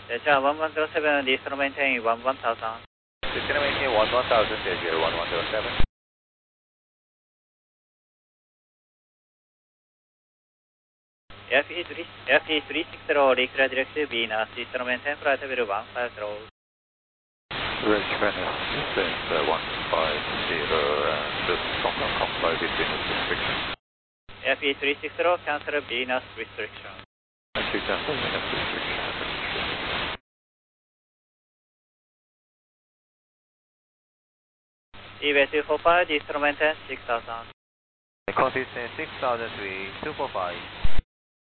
Delta 1107, this is maintain 11000. This is maintain 11000, Delta 1107. FE360, reclear directive Venus, this is maintain flight level 150. Rich Venus, distance 150 and just comply with Venus restriction. FE360, cancel Venus restriction. Thank you, cancel Venus restriction. EVA245, this is maintain 6000. Consistent 6003, 245.